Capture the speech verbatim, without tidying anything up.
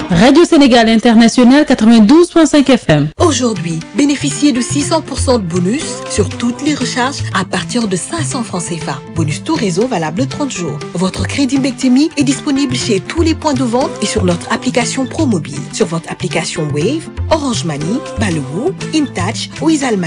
Radio Sénégal International quatre-vingt-douze point cinq F M. Aujourd'hui, bénéficiez de six cents pour cent de bonus sur toutes les recharges à partir de cinq cents francs C F A. Bonus tout réseau valable trente jours. Votre crédit Mbectemi est disponible chez tous les points de vente et sur notre application Pro Mobile. Sur votre application Wave, Orange Money, Baloo, InTouch ou Isalmani.